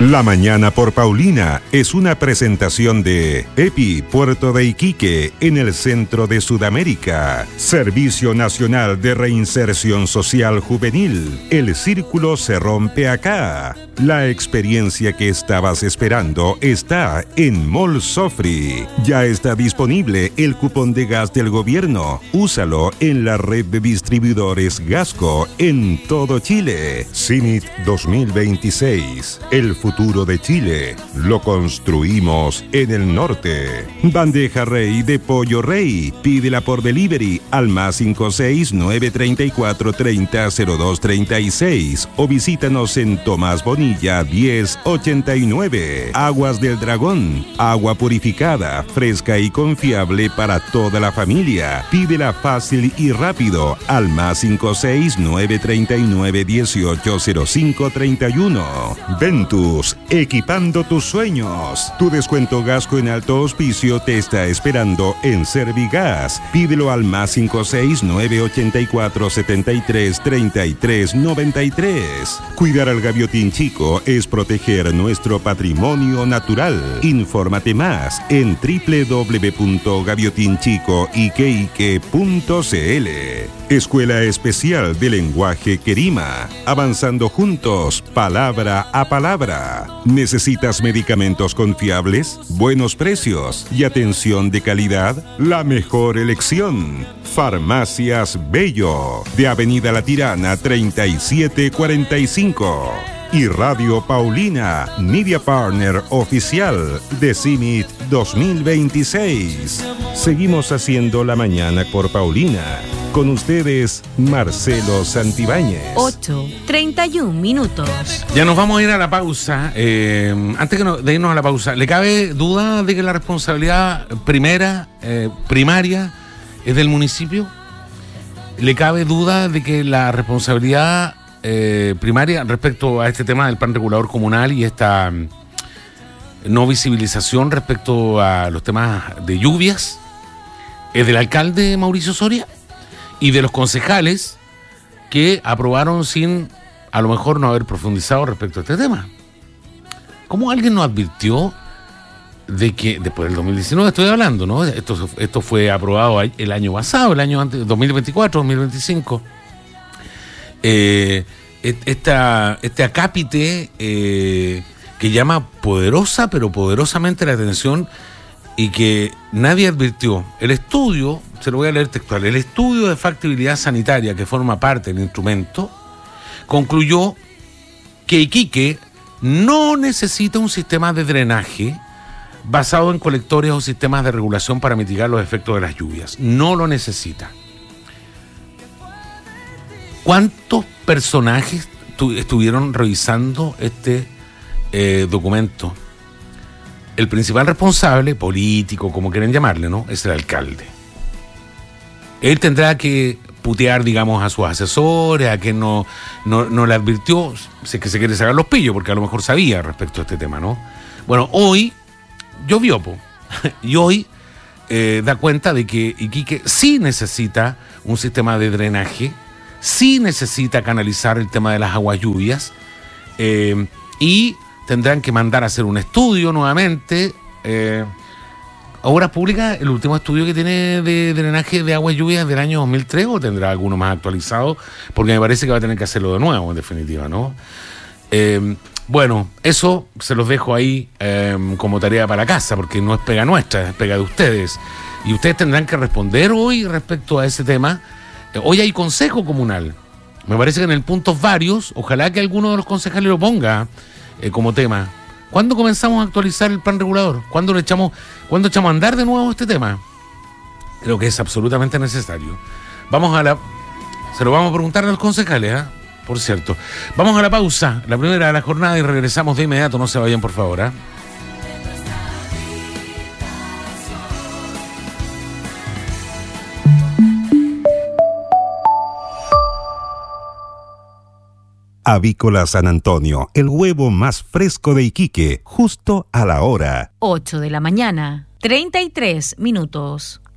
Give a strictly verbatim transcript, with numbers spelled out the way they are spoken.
La Mañana por Paulina es una presentación de EPI Puerto de Iquique en el centro de Sudamérica. Servicio Nacional de Reinserción Social Juvenil. El círculo se rompe acá. La experiencia que estabas esperando está en Mall Sofri. Ya está disponible el cupón de gas del gobierno. Úsalo en la red de distribuidores Gasco en todo Chile. CIMIT dos mil veintiséis. El futuro de Chile lo construimos en el norte. Bandeja Rey de Pollo Rey. Pídela por delivery al más cinco seis nueve tres cuatro tres cero cero dos tres seis o visítanos en Tomás Bonilla diez ochenta y nueve. Aguas del Dragón. Agua purificada, fresca y confiable para toda la familia. Pídela fácil y rápido al más cinco seis nueve tres nueve uno ocho cero cinco tres uno. Ventus. Equipando tus sueños. Tu descuento Gasco en alto auspicio te está esperando en Servigas. Pídelo al más cinco seis nueve ocho cuatro siete tres tres tres nueve tres. Cuidar al gaviotín chico es proteger nuestro patrimonio natural. Infórmate más en doble u doble u doble u punto gaviotinchico iqueique punto cl. Escuela Especial de Lenguaje Querima. Avanzando juntos, palabra a palabra. ¿Necesitas medicamentos confiables, buenos precios y atención de calidad? La mejor elección. Farmacias Bello, de Avenida La Tirana treinta y siete cuarenta y cinco. Y Radio Paulina, Media Partner Oficial de CIMIT dos mil veintiséis. Seguimos haciendo la mañana por Paulina. Con ustedes, Marcelo Santibáñez. ocho treinta y un minutos. Ya nos vamos a ir a la pausa. Eh, antes que no, de irnos a la pausa, ¿le cabe duda de que la responsabilidad primera, eh, primaria, es del municipio? ¿Le cabe duda de que la responsabilidad eh, primaria respecto a este tema del plan regulador comunal y esta no visibilización respecto a los temas de lluvias es del alcalde Mauricio Soria y de los concejales que aprobaron sin a lo mejor no haber profundizado respecto a este tema? ¿Cómo alguien nos advirtió de que después del dos mil diecinueve estoy hablando, ¿no? Esto, esto fue aprobado el año pasado, el año antes, dos mil veinticuatro, dos mil veinticinco. Eh, esta, este acápite eh, que llama poderosa, pero poderosamente la atención y que nadie advirtió. El estudio, se lo voy a leer textual, el estudio de factibilidad sanitaria que forma parte del instrumento concluyó que Iquique no necesita un sistema de drenaje basado en colectores o sistemas de regulación para mitigar los efectos de las lluvias. No lo necesita. ¿Cuántos personajes tu, estuvieron revisando este eh, documento? El principal responsable, político, como quieren llamarle, ¿no?, es el alcalde. Él tendrá que putear, digamos, a sus asesores, a quien no, no, no le advirtió, si es que se quiere sacar los pillos, porque a lo mejor sabía respecto a este tema, ¿no? Bueno, hoy llovió, po, y hoy eh, da cuenta de que Iquique sí necesita un sistema de drenaje, sí necesita canalizar el tema de las aguas lluvias, eh, y tendrán que mandar a hacer un estudio nuevamente. Eh, Obras Públicas, el último estudio que tiene de drenaje de aguas lluvias del año dos mil tres, o tendrá alguno más actualizado, porque me parece que va a tener que hacerlo de nuevo, en definitiva, ¿no? Eh, bueno, eso se los dejo ahí eh, como tarea para casa, porque no es pega nuestra, es pega de ustedes. Y ustedes tendrán que responder hoy respecto a ese tema. Eh, hoy hay consejo comunal. Me parece que en el puntos varios, ojalá que alguno de los concejales lo ponga eh, como tema. ¿Cuándo comenzamos a actualizar el plan regulador? ¿Cuándo le echamos, ¿cuándo echamos a andar de nuevo este tema? Creo que es absolutamente necesario. Vamos a la... Se lo vamos a preguntar a los concejales, ¿eh? Por cierto. Vamos a la pausa, la primera de la jornada, y regresamos de inmediato. No se vayan, por favor, ¿eh? Avícola San Antonio, el huevo más fresco de Iquique, justo a la hora. ocho de la mañana, treinta y tres minutos.